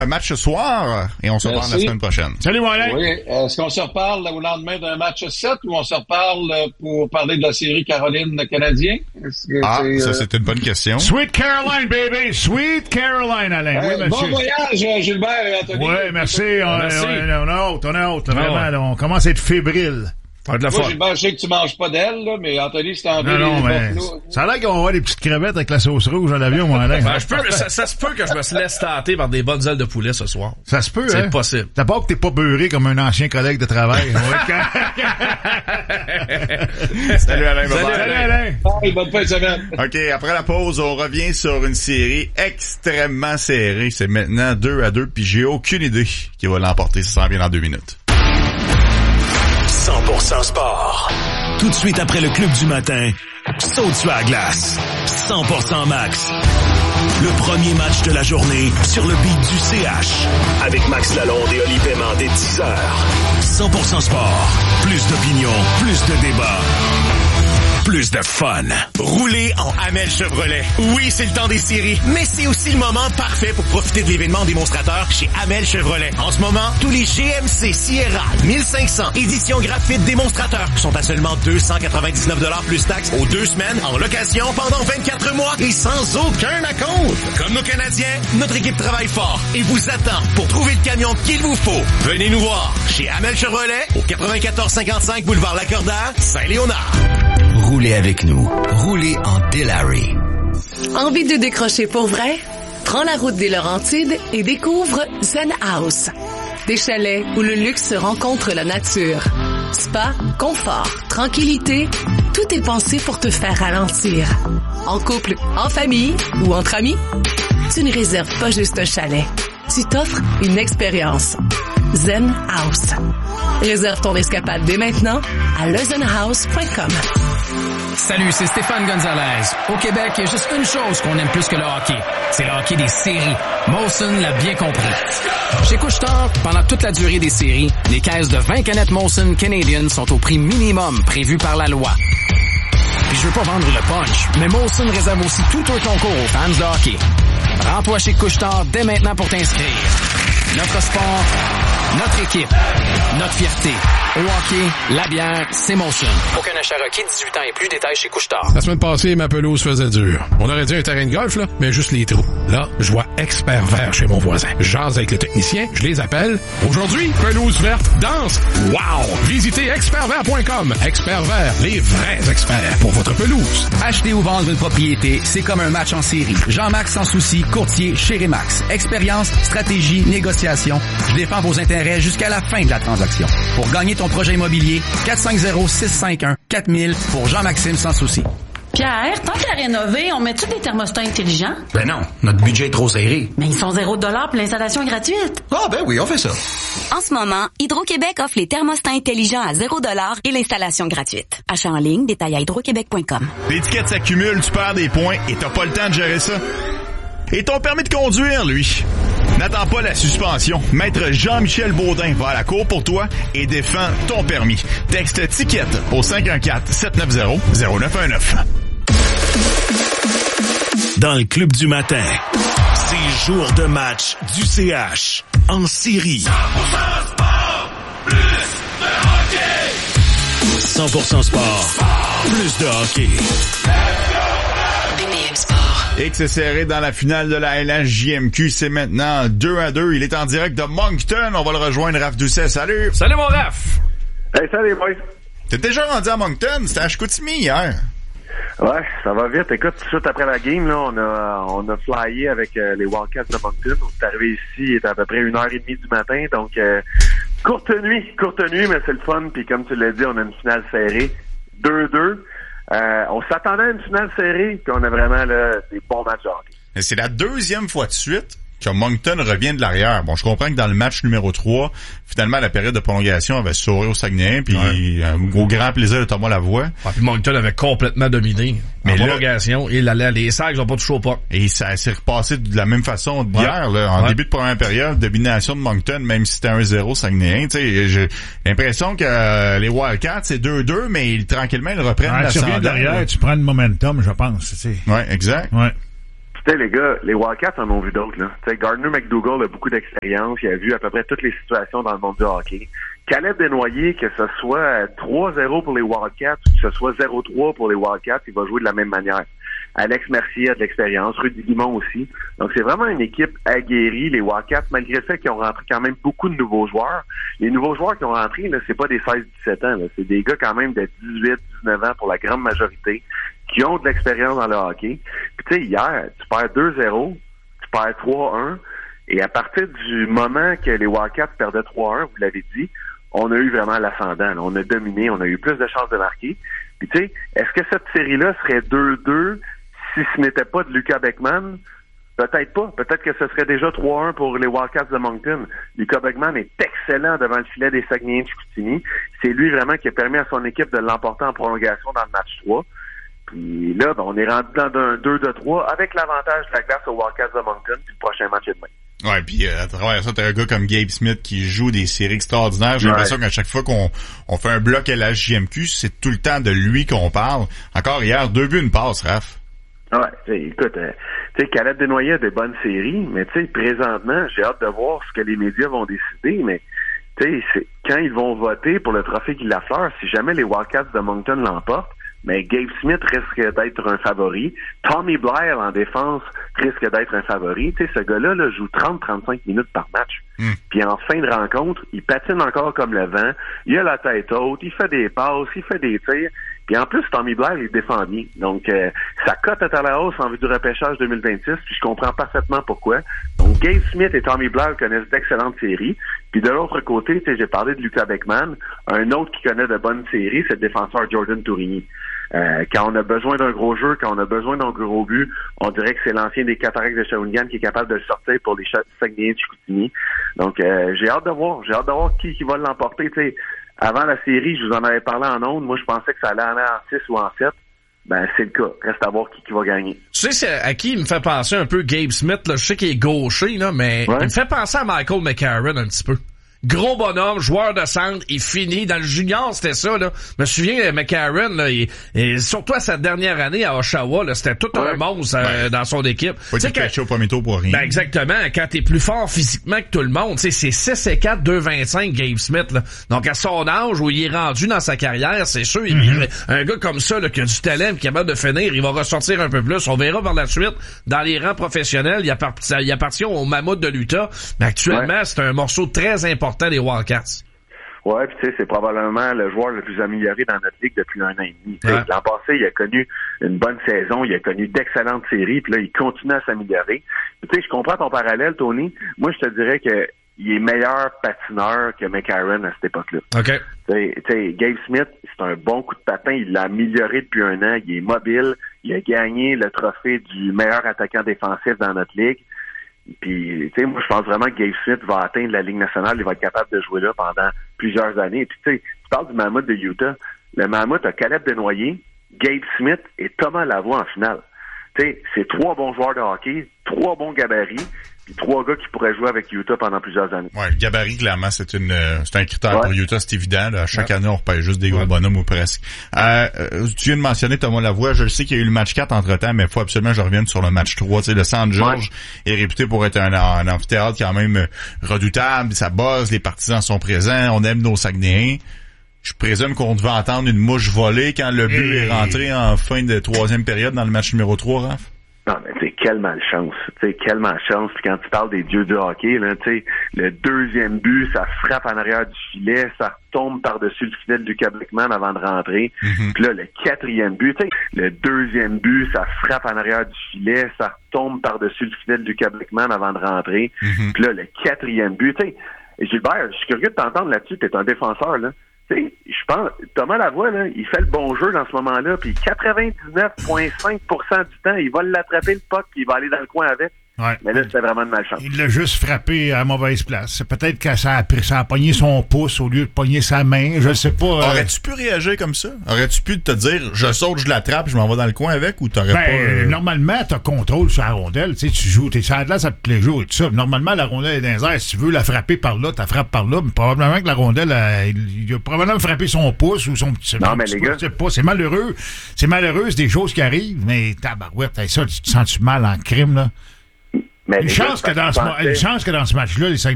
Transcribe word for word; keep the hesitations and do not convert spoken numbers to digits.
Un match ce soir et on se reparle la semaine prochaine. Salut, mon Alain. Oui. Est-ce qu'on se reparle au lendemain d'un match sept ou on se reparle pour parler de la série Caroline-Canadien? Ah, c'est, ça, euh... c'est une bonne question. Sweet Caroline, baby! Sweet Caroline, Alain. Euh, oui, monsieur. Bon voyage, Gilbert et Anthony. Oui, merci. On, merci. On, on a hâte, on a hâte. Vraiment, là, on commence à être fébrile. Moi, Gilbert, je sais que tu manges pas d'elle, là, mais Anthony, c'est en Non, non, mais ça a l'air qu'on va avoir des petites crevettes avec la sauce rouge à l'avion, mon Alain. Ben, je peux, ça, ça se peut que je me laisse tenter par des bonnes ailes de poulet ce soir. Ça se peut, c'est hein? C'est possible. T'as pas que t'es pas beurré comme un ancien collègue de travail. Salut Alain. Salut Alain. Alain. Bye, bonne fin de semaine. OK, après la pause, on revient sur une série extrêmement serrée. C'est maintenant deux à deux, puis j'ai aucune idée qui va l'emporter. Ça s'en vient dans deux minutes. cent pour cent sport. Tout de suite après le club du matin, saute sur la glace. cent pour cent Max. Le premier match de la journée sur le beat du C H. Avec Max Lalonde et Oli Paiement dès dix heures. cent pour cent sport. Plus d'opinion, plus de débat. Plus de fun. Roulez en Hamel Chevrolet. Oui, c'est le temps des séries, mais c'est aussi le moment parfait pour profiter de l'événement démonstrateur chez Hamel Chevrolet. En ce moment, tous les G M C Sierra mille cinq cents éditions graphite démonstrateur sont à seulement deux cent quatre-vingt-dix-neuf dollars plus taxes aux deux semaines en location pendant vingt-quatre mois et sans aucun acompte. Comme nos Canadiens, notre équipe travaille fort et vous attend pour trouver le camion qu'il vous faut. Venez nous voir chez Hamel Chevrolet au quatre-vingt-quatorze cinquante-cinq boulevard Lacordaire, Saint-Léonard. Roulez avec nous. Roulez en Delary. Envie de décrocher pour vrai? Prends la route des Laurentides et découvre Zen House. Des chalets où le luxe se rencontre la nature. Spa, confort, tranquillité, tout est pensé pour te faire ralentir. En couple, en famille ou entre amis, tu ne réserves pas juste un chalet. Tu t'offres une expérience. Zen House. Réserve ton escapade dès maintenant à le zen house point com. Salut, c'est Stéphane Gonzalez. Au Québec, il y a juste une chose qu'on aime plus que le hockey. C'est le hockey des séries. Molson l'a bien compris. Chez Couche-Tard, pendant toute la durée des séries, les caisses de vingt canettes Molson Canadian sont au prix minimum prévu par la loi. Puis je veux pas vendre le punch, mais Molson réserve aussi tout un concours aux fans de hockey. Rends-toi chez Couche-Tard dès maintenant pour t'inscrire. Notre sport, notre équipe, notre fierté. Au hockey, la bière, c'est Molson. Aucun achat requis, dix-huit ans et plus, détails chez Couche-Tard. La semaine passée, ma pelouse faisait dur. On aurait dit un terrain de golf, là, mais juste les trous. Là, je vois Expert Vert chez mon voisin. J'ase avec le technicien, je les appelle. Aujourd'hui, pelouse verte, danse. Wow! Visitez expert vert point com. Expert Vert, les vrais experts pour votre pelouse. Acheter ou vendre une propriété, c'est comme un match en série. Jean-Max Sans Souci, courtier chez Remax. Expérience, stratégie, négociation. Je défends vos intérêts jusqu'à la fin de la transaction. Pour gagner ton projet immobilier, quatre cinq zéro, six cinq un, quatre mille pour Jean-Maxime Sans Souci. Pierre, tant qu'à rénover, on met-tu des thermostats intelligents? Ben non, notre budget est trop serré. Mais ils sont zéro dollar pour l'installation gratuite. Ah ben oui, on fait ça. En ce moment, Hydro-Québec offre les thermostats intelligents à zéro dollar et l'installation gratuite. Achat en ligne, détail à hydro-québec point com. L'étiquette s'accumule, tu perds des points et t'as pas le temps de gérer ça. Et ton permis de conduire, lui? N'attends pas la suspension. Maître Jean-Michel Baudin va à la cour pour toi et défend ton permis. Texte ticket au cinq un quatre, sept neuf zéro, zéro neuf un neuf. Dans le club du matin, c'est jour de match du C H en série. cent pour cent sport, plus de hockey. cent pour cent sport, plus de hockey. Et que c'est serré dans la finale de la L H J M Q. C'est maintenant deux à deux. Il est en direct de Moncton. On va le rejoindre, Raph Doucet. Salut! Salut, mon Raph! Hey, salut, boys! T'es déjà rendu à Moncton? C'était à Chicoutimi hier. Ouais, ça va vite. Écoute, tout de suite après la game, là, on a, on a flyé avec euh, les Wildcats de Moncton. On est arrivé ici, il était à peu près une heure et demie du matin. Donc, euh, courte nuit, courte nuit, mais c'est le fun. Puis comme tu l'as dit, on a une finale serrée. deux deux. Euh, on s'attendait à une finale serrée, puis on a vraiment là, des bons matchs de hockey. Mais c'est la deuxième fois de suite que Moncton revient de l'arrière. Bon, je comprends que dans le match numéro trois, finalement, la période de prolongation avait souri au Saguenay, puis ouais. un, au grand plaisir de Thomas Lavoie. Ah, puis Moncton avait complètement dominé. Mais en prolongation, il allait, les Sags n'ont pas touché au puck. Et ça s'est repassé de la même façon d'hier, ouais. là, en ouais. début de première période, domination de Moncton, même si c'était un zéro Saguenay. Tu sais, j'ai l'impression que euh, les Wildcats, c'est deux deux, mais ils, tranquillement, ils reprennent ouais, la tu reviens derrière, tu prends le momentum, je pense. Tu sais. Ouais, exact. Ouais. Tu sais, les gars, les Wildcats en ont vu d'autres, là. Tu sais, Gardner McDougall a beaucoup d'expérience. Il a vu à peu près toutes les situations dans le monde du hockey. Caleb Desnoyers, que ce soit trois zéro pour les Wildcats ou que ce soit zéro trois pour les Wildcats, il va jouer de la même manière. Alex Mercier a de l'expérience, Rudy Guimond aussi. Donc, c'est vraiment une équipe aguerrie, les Wildcats, malgré le fait qu'ils ont rentré quand même beaucoup de nouveaux joueurs. Les nouveaux joueurs qui ont rentré, là, c'est pas des seize dix-sept ans, là. C'est des gars quand même de dix-huit dix-neuf ans pour la grande majorité, qui ont de l'expérience dans le hockey. Puis tu sais, hier, tu perds deux zéro, tu perds trois un, et à partir du moment que les Wildcats perdaient trois un, vous l'avez dit, on a eu vraiment l'ascendant. Là. On a dominé, on a eu plus de chances de marquer. Puis tu sais, est-ce que cette série-là serait deux deux si ce n'était pas de Luka Beckman? Peut-être pas. Peut-être que ce serait déjà trois un pour les Wildcats de Moncton. Luka Beckman est excellent devant le filet des Saguenayens de Chicoutimi. C'est lui vraiment qui a permis à son équipe de l'emporter en prolongation dans le match trois. Puis là, ben, on est rendu dans un deux deux trois avec l'avantage de la glace aux Wildcats de Moncton, puis le prochain match est demain. Ouais, puis euh, à travers ça, t'as un gars comme Gabe Smith qui joue des séries extraordinaires. J'ai ouais. l'impression qu'à chaque fois qu'on on fait un bloc à la J M Q, c'est tout le temps de lui qu'on parle. Encore hier, deux buts, une passe, Raph. Ouais, écoute, euh, tu sais, Caleb Desnoyers a des bonnes séries, mais tu sais, présentement, j'ai hâte de voir ce que les médias vont décider, mais tu sais, quand ils vont voter pour le trophée Guy Lafleur, si jamais les Wildcats de Moncton l'emportent, mais Gabe Smith risque d'être un favori. Tommy Blair en défense risque d'être un favori. Tu sais, ce gars-là là, joue trente à trente-cinq minutes par match. Mm. Puis en fin de rencontre, il patine encore comme le vent. Il a la tête haute, il fait des passes, il fait des tirs. Puis en plus, Tommy Blair, il défend bien. Donc, euh, sa cote est à la hausse en vue du repêchage deux mille vingt-six, puis je comprends parfaitement pourquoi. Donc, Gabe Smith et Tommy Blair connaissent d'excellentes séries. Puis de l'autre côté, tu sais, j'ai parlé de Luka Beckman. Un autre qui connaît de bonnes séries, c'est le défenseur Jordan Tourigny. Euh, quand on a besoin d'un gros jeu, quand on a besoin d'un gros but, on dirait que c'est l'ancien des Cataractes de Shawinigan qui est capable de le sortir pour les Saguenayens de Chicoutimi. Donc, euh, j'ai hâte de voir. J'ai hâte de voir qui, qui va l'emporter. Tu sais, avant la série, je vous en avais parlé en ondes. Moi, je pensais que ça allait aller en six ou en sept. Ben, c'est le cas. Reste à voir qui, qui va gagner. Tu sais, c'est à qui il me fait penser un peu Gabe Smith, là. Je sais qu'il est gaucher, là, mais ouais. il me fait penser à Michael McCarron un petit peu. Gros bonhomme, joueur de centre, il finit. Dans le junior, c'était ça, là. Je me souviens, McCarron, là, il, et surtout à sa dernière année à Oshawa, là, c'était tout ouais. un monstre euh, ouais. dans son équipe. Pas été caché au premier tour pour rien. Ben, exactement. Quand t'es plus fort physiquement que tout le monde, tu sais, c'est six et quatre, deux vingt-cinq, Gabe Smith, là. Donc, à son âge, où il est rendu dans sa carrière, c'est sûr, il, mm-hmm. un gars comme ça, là, qui a du talent, qui est capable de finir, il va ressortir un peu plus. On verra par la suite, dans les rangs professionnels, il appartient, il appartient au Mammouth de l'Utah. Mais actuellement, ouais. c'est un morceau très important des Wildcats. Ouais, puis tu sais, c'est probablement le joueur le plus amélioré dans notre ligue depuis un an et demi. Ouais. L'an passé, il a connu une bonne saison, il a connu d'excellentes séries, puis là, il continue à s'améliorer. Tu sais, je comprends ton parallèle, Tony. Moi, je te dirais que il est meilleur patineur que McCarron à cette époque-là. OK. Tu sais, Gabe Smith, c'est un bon coup de patin. Il l'a amélioré depuis un an. Il est mobile. Il a gagné le trophée du meilleur attaquant défensif dans notre ligue. Puis, tu sais, moi, je pense vraiment que Gabe Smith va atteindre la Ligue nationale. Il va être capable de jouer là pendant plusieurs années. Puis, tu sais, tu parles du Mammouth de Utah. Le Mammouth a Caleb Desnoyers, Gabe Smith et Thomas Lavoie en finale. Tu sais, c'est trois bons joueurs de hockey, trois bons gabarits, puis trois gars qui pourraient jouer avec Utah pendant plusieurs années. Ouais, le gabarit, clairement, c'est une, euh, c'est un critère ouais. pour Utah, c'est évident. Là. Chaque ouais. année, on repère juste des gros ouais. bonhommes ou presque. Euh, euh, tu viens de mentionner Thomas Lavoie. Je sais qu'il y a eu le match quatre entre-temps, mais il faut absolument que je revienne sur le match trois. Tu sais, le Centre Georges ouais. est réputé pour être un, un amphithéâtre quand même redoutable. Ça buzz, les partisans sont présents, on aime nos Saguenayens. Je présume qu'on devait entendre une mouche voler quand le but mmh. est rentré en fin de troisième période dans le match numéro trois, Raph. Non, mais tu sais, quelle malchance. Tu sais, quelle malchance. Puis quand tu parles des dieux du hockey, là, tu sais, le deuxième but, ça frappe en arrière du filet, ça retombe par-dessus le filet de Luka Beckman avant de rentrer. Mm-hmm. Puis là, le quatrième but, tu sais, le deuxième but, ça frappe en arrière du filet, ça retombe par-dessus le filet de Luka Beckman avant de rentrer. Mm-hmm. Puis là, le quatrième but, tu sais, Gilbert, je suis curieux de t'entendre là-dessus, t'es un défenseur, là. Je pense, Thomas Lavoie, là, il fait le bon jeu dans ce moment-là, puis quatre-vingt-dix-neuf virgule cinq pour cent du temps, il va l'attraper le puck, puis il va aller dans le coin avec. Ouais. Mais là, c'était vraiment de malchance. Il l'a juste frappé à la mauvaise place. Peut-être que ça a, pris, ça a pogné son pouce au lieu de pogner sa main. Je ne sais pas. Euh... Aurais-tu pu réagir comme ça? Aurais-tu pu te dire, je saute, je l'attrape, je m'en vais dans le coin avec, ou t'aurais ben, pas... Euh... Normalement, t'as contrôle sur la rondelle. Tu sais, tu joues, t'es sur la glace à tous les jours et tout ça. Normalement, la rondelle est dans les airs. Si tu veux la frapper par là, t'as frappes par là. Mais probablement que la rondelle, a, il a probablement frappé son pouce ou son petit... Non, mais petit les gars... Je sais pas. C'est malheureux. C'est malheureux, c'est des choses qui arrivent. Mais tabarouette, ça, tu te sens-tu mal en crime, là? Mais une, chance que dans ce, une chance que dans ce match-là, les